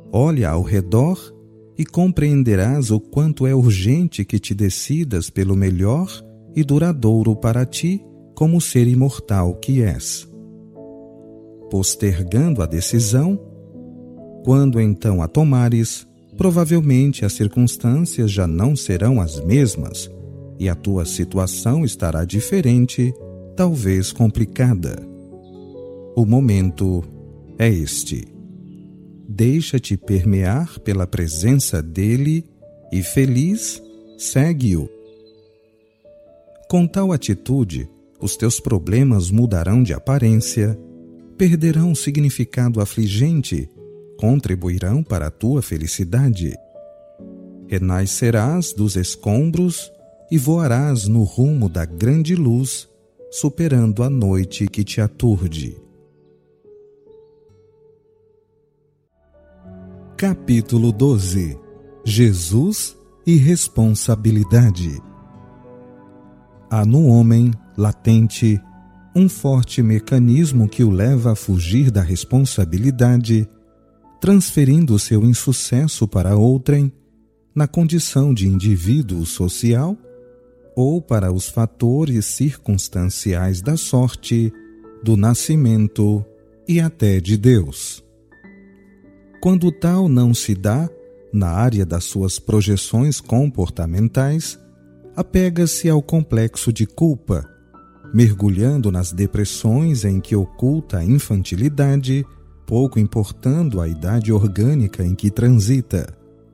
Olha ao redor e compreenderás o quanto é urgente que te decidas pelo melhor e duradouro para ti como ser imortal que és. Postergando a decisão, quando então a tomares, provavelmente as circunstâncias já não serão as mesmas e a tua situação estará diferente, talvez complicada. O momento é este. Deixa-te permear pela presença dele e, feliz, segue-o. Com tal atitude, os teus problemas mudarão de aparência, perderão significado afligente, contribuirão para a tua felicidade. Renascerás dos escombros e voarás no rumo da grande luz, superando a noite que te aturde. Capítulo 12. Jesus e responsabilidade. Há no homem, latente, um forte mecanismo que o leva a fugir da responsabilidade, transferindo seu insucesso para outrem, na condição de indivíduo social, ou para os fatores circunstanciais da sorte, do nascimento e até de Deus. Quando tal não se dá, na área das suas projeções comportamentais, apega-se ao complexo de culpa, mergulhando nas depressões em que oculta a infantilidade, pouco importando a idade orgânica em que transita.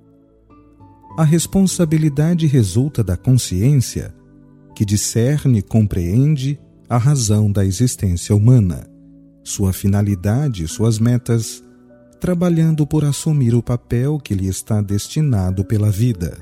A responsabilidade resulta da consciência, que discerne e compreende a razão da existência humana, sua finalidade e suas metas, trabalhando por assumir o papel que lhe está destinado pela vida.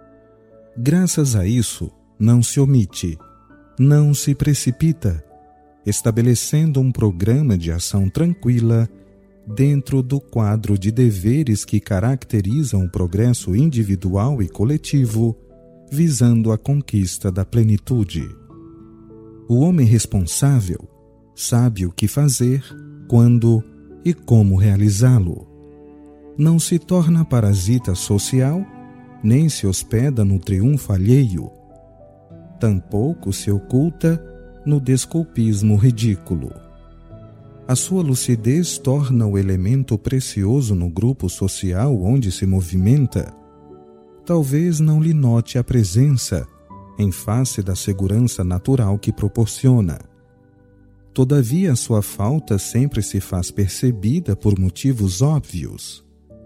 Graças a isso, não se omite, não se precipita, estabelecendo um programa de ação tranquila dentro do quadro de deveres que caracterizam o progresso individual e coletivo, visando a conquista da plenitude. O homem responsável sabe o que fazer, quando e como realizá-lo. Não se torna parasita social, nem se hospeda no triunfo alheio. Tampouco se oculta no desculpismo ridículo. A sua lucidez torna o elemento precioso no grupo social onde se movimenta. Talvez não lhe note a presença, em face da segurança natural que proporciona. Todavia, a sua falta sempre se faz percebida por motivos óbvios.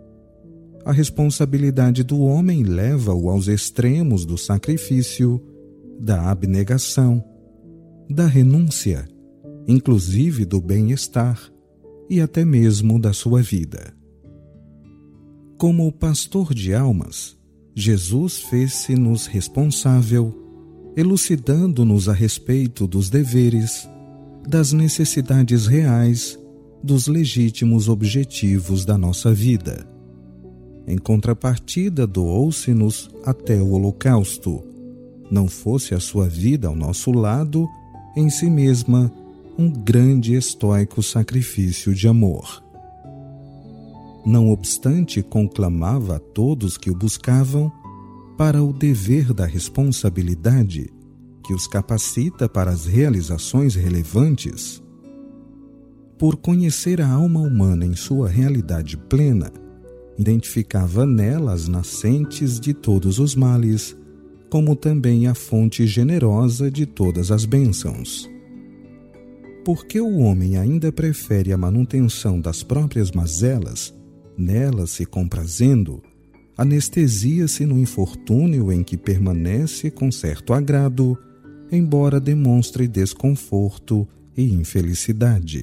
A responsabilidade do homem leva-o aos extremos do sacrifício, da abnegação, da renúncia, inclusive do bem-estar e até mesmo da sua vida. Como o pastor de almas, Jesus fez-se-nos responsável, elucidando-nos a respeito dos deveres, das necessidades reais, dos legítimos objetivos da nossa vida. Em contrapartida, doou-se-nos até o holocausto. Não fosse a sua vida ao nosso lado, em si mesma, um grande e estoico sacrifício de amor. Não obstante, conclamava a todos que o buscavam para o dever da responsabilidade, que os capacita para as realizações relevantes. Por conhecer a alma humana em sua realidade plena, identificava nela as nascentes de todos os males, como também a fonte generosa de todas as bênçãos. Porque o homem ainda prefere a manutenção das próprias mazelas, nelas se comprazendo, anestesia-se no infortúnio em que permanece com certo agrado, embora demonstre desconforto e infelicidade.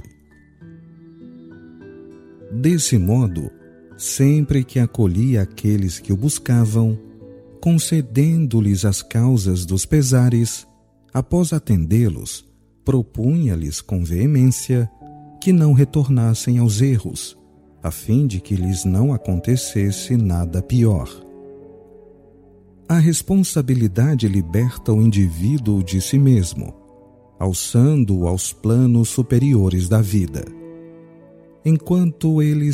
Desse modo, sempre que acolhia aqueles que o buscavam, concedendo-lhes as causas dos pesares, após atendê-los, propunha-lhes com veemência que não retornassem aos erros, a fim de que lhes não acontecesse nada pior. A responsabilidade liberta o indivíduo de si mesmo, alçando-o aos planos superiores da vida. Enquanto ele